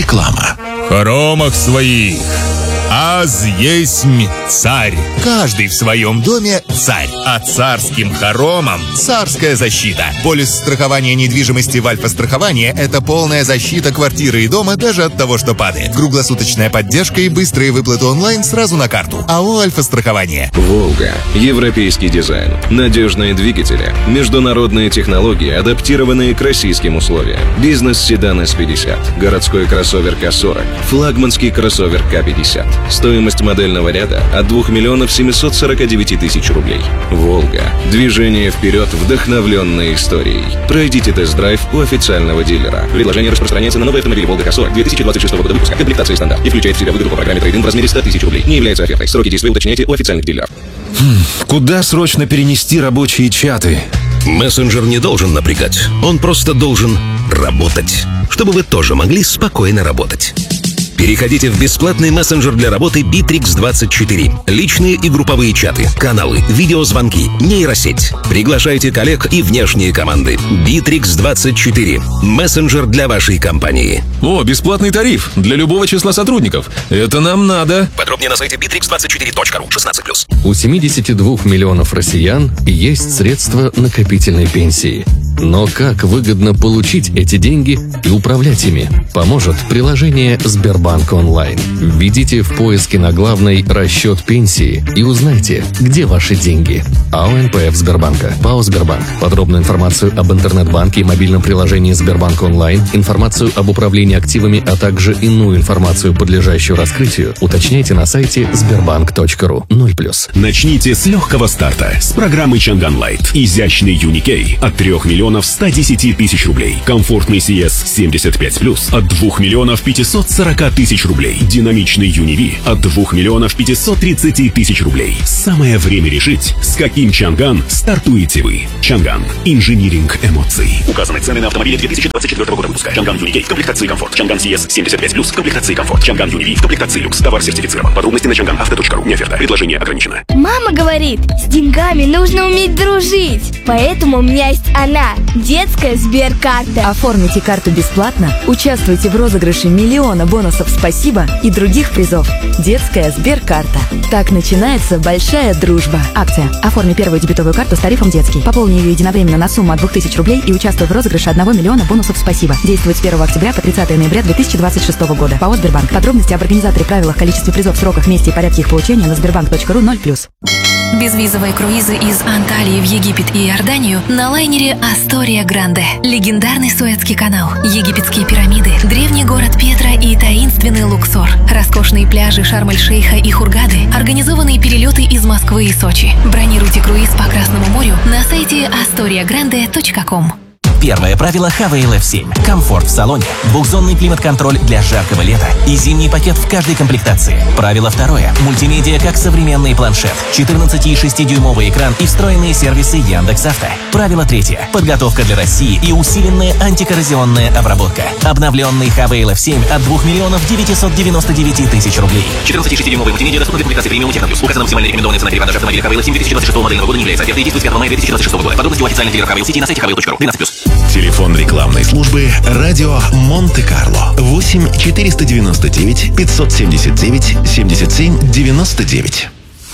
Реклама. В хоромах своих аз есмь царь. Каждый в своем доме царь. А царским хоромам царская защита. Полис страхования недвижимости в Альфа-страховании – это полная защита квартиры и дома даже от того, что падает. Круглосуточная поддержка и быстрые выплаты онлайн сразу на карту. АО «Альфа-страхование». «Волга». Европейский дизайн. Надежные двигатели. Международные технологии, адаптированные к российским условиям. Бизнес-седан С50. Городской кроссовер К40. Флагманский кроссовер К50. Стоимость модельного ряда от 2 миллионов 749 тысяч рублей. «Волга». Движение вперед, вдохновленной историей. Пройдите тест-драйв у официального дилера. Предложение распространяется на новые автомобили «Волга К40» 2026 года выпуска. Комплектация стандарт и включает в себя выгоду по программе трейд-ин в размере 100 тысяч рублей. Не является офертой. Сроки действия уточняйте у официальных дилеров. Куда срочно перенести рабочие чаты? Мессенджер не должен напрягать. Он просто должен работать, чтобы вы тоже могли спокойно работать. Переходите в бесплатный мессенджер для работы Bittrex24. Личные и групповые чаты, каналы, видеозвонки, нейросеть. Приглашайте коллег и внешние команды. Bittrex24. Мессенджер для вашей компании. О, бесплатный тариф для любого числа сотрудников. Это нам надо. Подробнее на сайте bittrex24.ru 16+. У 72 миллионов россиян есть средства накопительной пенсии. Но как выгодно получить эти деньги и управлять ими? Поможет приложение Сбербанк онлайн. Введите в поиске на главной «Расчет пенсии» и узнайте, где ваши деньги. АО НПФ Сбербанка. ПАО Сбербанк. Подробную информацию об интернет-банке и мобильном приложении Сбербанк онлайн, информацию об управлении активами, а также иную информацию, подлежащую раскрытию, уточняйте на сайте sberbank.ru. 0+. Начните с легкого старта с программы Чанган Лайт. Изящный Юникей от 3 миллионов 110 тысяч рублей. Комфортный CS 75+ от 2 миллионов 540 тысяч рублей. Динамичный Юниви от 2 миллионов 530 тысяч рублей. Самое время решить, с каким Чанган стартуете вы. Чанган. Инжиниринг эмоций. Указаны цены на автомобили 2024 года выпуска. Чанган Юникей в комплектации комфорт. Чанган CS 75+ в комплектации комфорт. Чанган Юниви в комплектации люкс. Товар сертифицирован. Подробности на changanavto.ru. Не оферта. Предложение ограничено. Мама говорит, с деньгами нужно уметь дружить. Поэтому у меня есть она. Детская Сберкарта. Оформите карту бесплатно, участвуйте в розыгрыше миллиона бонусов «Спасибо» и других призов. Детская Сберкарта. Так начинается большая дружба. Акция. Оформи первую дебетовую карту с тарифом «Детский». Пополни ее единовременно на сумму от 2000 рублей и участвуй в розыгрыше 1 миллиона бонусов «Спасибо». Действует с 1 октября по 30 ноября 2026 года. ПАО Сбербанк. Подробности об организаторе, правилах, количестве призов, сроках, месте и порядке их получения на sberbank.ru 0+. Безвизовые круизы из Анталии в Египет и Иорданию на лайнере Астория Гранде. Легендарный Суэцкий канал, египетские пирамиды, древний город Петра и таинственный Луксор, роскошные пляжи Шарм-эль-Шейха и Хургады, организованные перелеты из Москвы и Сочи. Бронируйте круиз по Красному морю на сайте astoriagrande.com. Первое правило Havail F7. Комфорт в салоне, двухзонный климат-контроль для жаркого лета и зимний пакет в каждой комплектации. Правило второе. Мультимедиа как современный планшет, 14,6-дюймовый экран и встроенные сервисы Яндекс.Авто. Правило третье. Подготовка для России и усиленная антикоррозионная обработка. Обновленный Havail F7 от 2 миллионов 999 тысяч рублей. 14,6-дюймовый мультимедиа доступен для комплектации премиум Техноплюс. Указана максимальная рекомендованная цена перевода автомобиля Havail 7 2026 модельного года не является офертой и действует с 5 мая 2026 года. Подробности у официальных дилеров Havail сети на сайте havail.ru. 13+. Телефон рекламной службы «Радио Монте-Карло» 8 499 579 77 99.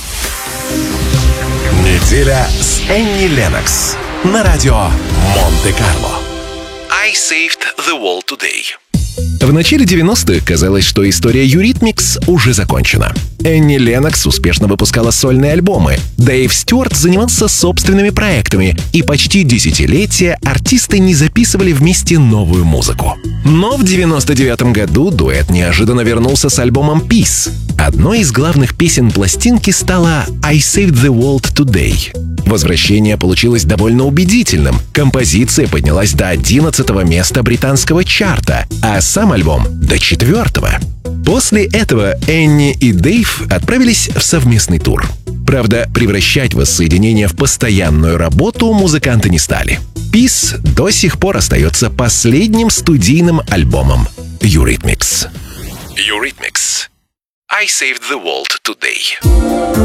Неделя с Энни Ленокс на радио Монте-Карло. I saved the world today. В начале 90-х казалось, что история Eurythmics уже закончена. Энни Ленокс успешно выпускала сольные альбомы, Дэйв Стюарт занимался собственными проектами, и почти десятилетия артисты не записывали вместе новую музыку. Но в 99-м году дуэт неожиданно вернулся с альбомом Peace. Одной из главных песен пластинки стала I Saved the World Today. Возвращение получилось довольно убедительным. Композиция поднялась до 11-го места британского чарта, а сам альбом — до 4-го. После этого Энни и Дэйв отправились в совместный тур. Правда, превращать воссоединение в постоянную работу музыканты не стали. Peace до сих пор остается последним студийным альбомом Eurythmics. Eurythmics. I saved the world today.